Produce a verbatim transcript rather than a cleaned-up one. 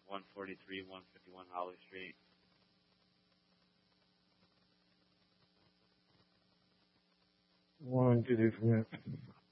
one forty-three, one fifty-one Holly Street. One, two, three, four.